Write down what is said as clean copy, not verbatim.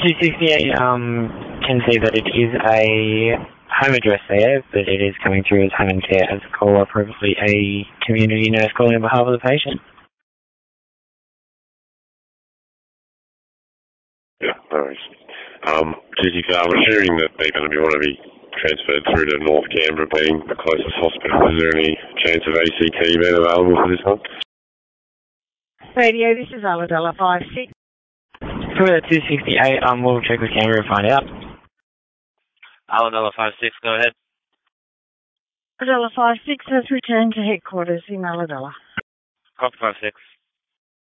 268, can see that it is a home address there, but it is coming through as home and care as a caller, probably a community nurse calling on behalf of the patient. Yeah, no worries. 268, I'm assuming that they're going to want to be transferred through to North Canberra being the closest hospital. Is there any chance of ACT being available for this one? Radio, this is Aladella 56. For the 268, we'll check with Canberra and find out. Aladella 56, go ahead. Aladella 56 has returned to headquarters in Aladella. Copy 56.